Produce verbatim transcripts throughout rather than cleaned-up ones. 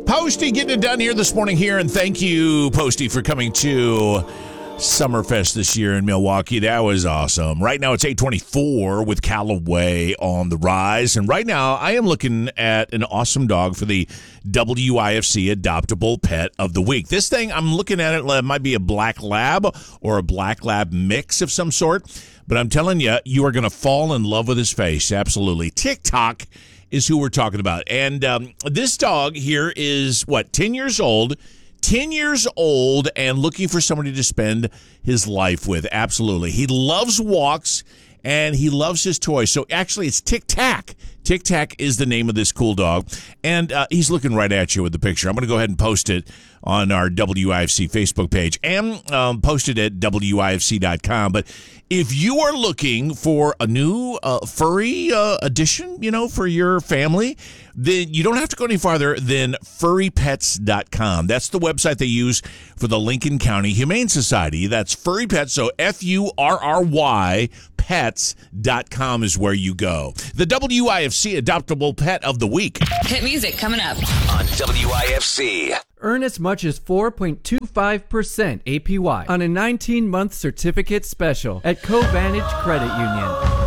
Posty getting it done here this morning here, and thank you, Posty, for coming to Summerfest this year in Milwaukee. That was awesome. Right now it's eight twenty-four with Callaway on the rise, and right now I am looking at an awesome dog for the W I F C Adoptable Pet of the Week. This thing, I'm looking at it, it might be a black lab or a black lab mix of some sort, but I'm telling you, you are going to fall in love with his face. Absolutely. TikTok is who we're talking about. And um, this dog here is, what, ten years old? ten years old and looking for somebody to spend his life with. Absolutely. He loves walks and he loves his toys. So actually, it's Tic Tac. Tic Tac is the name of this cool dog. And uh, he's looking right at you with the picture. I'm going to go ahead and post it on our W I F C Facebook page and um, post it at W I F C dot com. But if you are looking for a new uh, furry uh, addition, you know, for your family, then you don't have to go any farther than furry pets dot com. That's the website they use for the Lincoln County Humane Society. That's Furry Pets, so F U R R Y pets dot com is where you go. The W I F C Adoptable Pet of the Week. Hit music coming up on W I F C. Earn as much as four point two five percent A P Y on a nineteen-month certificate special at Covantage Credit Union.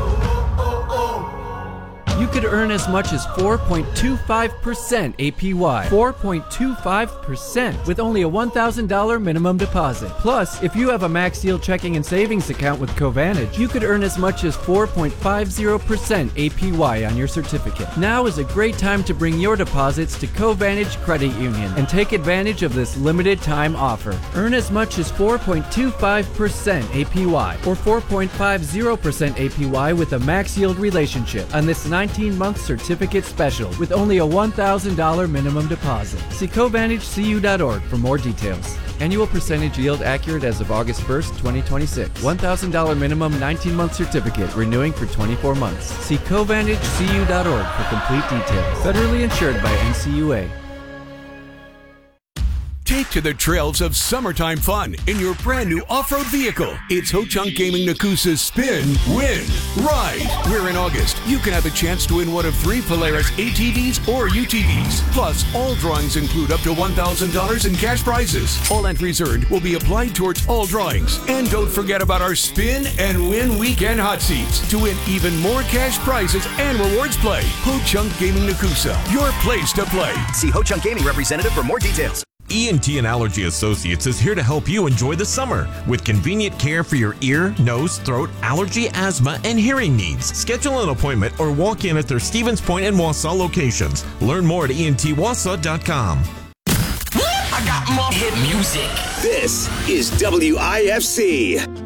You could earn as much as four point two five percent A P Y. four point two five percent with only a one thousand dollars minimum deposit. Plus, if you have a Max Yield checking and savings account with Covantage, you could earn as much as four point five zero percent A P Y on your certificate. Now is a great time to bring your deposits to Covantage Credit Union and take advantage of this limited time offer. Earn as much as four point two five percent A P Y or four point five zero percent A P Y with a Max Yield relationship on this nineteen-month certificate special with only a one thousand dollars minimum deposit. See Covantage C U dot org for more details. Annual percentage yield accurate as of August first, twenty twenty-six. one thousand dollars minimum nineteen-month certificate renewing for twenty-four months. See Covantage C U dot org for complete details. Federally insured by N C U A. Take to the trails of summertime fun in your brand new off-road vehicle. It's Ho-Chunk Gaming Nakusa's Spin, Win, Ride, where in August you can have a chance to win one of three Polaris A T Vs or U T Vs. Plus, all drawings include up to one thousand dollars in cash prizes. All entries earned will be applied towards all drawings. And don't forget about our Spin and Win Weekend Hot Seats to win even more cash prizes and rewards play. Ho-Chunk Gaming Nakusa, your place to play. See Ho-Chunk Gaming representative for more details. E N T and Allergy Associates is here to help you enjoy the summer with convenient care for your ear, nose, throat, allergy, asthma, and hearing needs. Schedule an appointment or walk in at their Stevens Point and Wausau locations. Learn more at E N T Wausau dot com. I got more hit music. This is W I F C.